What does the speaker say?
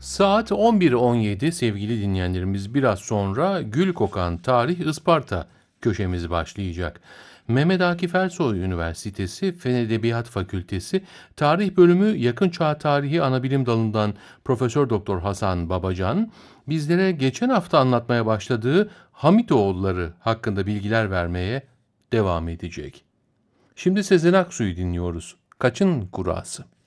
Saat 11.17 sevgili dinleyenlerimiz, biraz sonra Gül Kokan Tarih Isparta köşemiz başlayacak. Mehmet Akif Ersoy Üniversitesi Fen Edebiyat Fakültesi Tarih Bölümü Yakın Çağ Tarihi Anabilim Dalı'ndan Profesör Doktor Hasan Babacan bizlere geçen hafta anlatmaya başladığı Hamitoğulları hakkında bilgiler vermeye devam edecek. Şimdi Sezen Aksu'yu dinliyoruz. Kaçın Kurası.